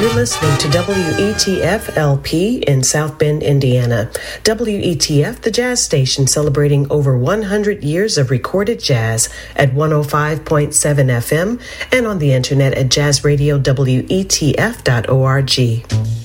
You're listening to WETF LP in South Bend, Indiana. WETF, the jazz station celebrating over 100 years of recorded jazz at 105.7 FM and on the internet at jazzradiowetf.org.